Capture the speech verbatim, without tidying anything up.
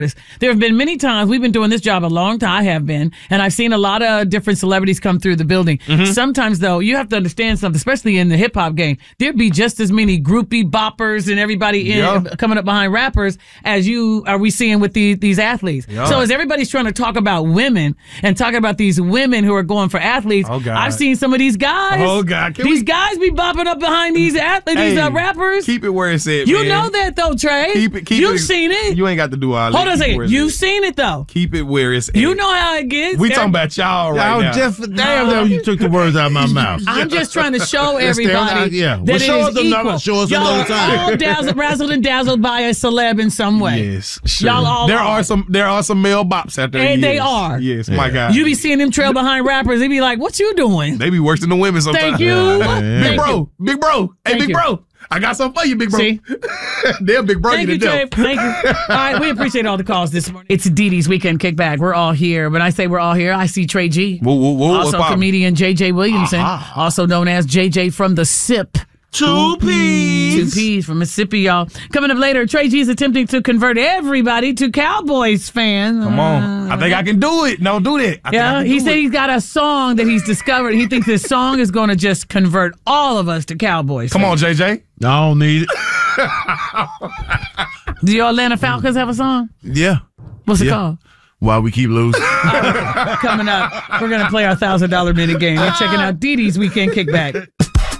There have been many times, we've been doing this job a long time, I have been, and I've seen a lot of different celebrities come through the building. Mm-hmm. Sometimes, though, you have to understand something, especially in the hip-hop game. There'd be just as many groupie boppers and everybody in, yep. coming up behind rappers as you are we seeing with the, these athletes. Yep. So as everybody's trying to talk about women and talking about these women who are going for athletes, oh, God. I've seen some of these guys. Oh, God. Can these we... guys be bopping up behind these athletes, hey, these uh, rappers. Keep it where it's at, You man. know that, though, Trey. Keep it, keep You've it, seen it. You ain't got to do all that. Hold on a second. You've seen it, though. Keep it where it's at. You know how it gets. We talking about y'all right y'all now. Just, damn, no. you took the words out of my mouth. I'm just trying to show everybody yeah. that well, it show is us equal. Another, show us y'all another time. all dazzled, razzled and dazzled by a celeb in some way. Yes, sure. Y'all all there are. are some. There are some male bops out there. And yes. they are. Yes, yeah. my God. You be seeing them trail behind rappers. They be like, "What you doing?" They be worse than the women sometimes. Thank you, yeah. yeah. big Thank bro, you. big bro. Hey, Thank big you. bro. I got something for you, big bro. See? They're big bro. Thank you, Jay. Thank you. All right, we appreciate all the calls this morning. It's Dee Dee's Weekend Kickback. We're all here. When I say we're all here, I see Trey G. Whoa, whoa, whoa, also comedian J J Williamson, uh-huh. also known as J J from the S I P. Two P's. Two P's from Mississippi, y'all. Coming up later, Trey G's attempting to convert everybody to Cowboys fans. Come on. I think I can do it. No, do that. I yeah, he said it. he's got a song that he's discovered. He thinks this song is going to just convert all of us to Cowboys Come fans. on, J J. I don't need it. Do your Atlanta Falcons have a song? Yeah. What's it yeah. called? Why we keep losing. Coming up, we're going to play our one thousand dollars minute game. We're checking out Dee Dee's Weekend Kickback.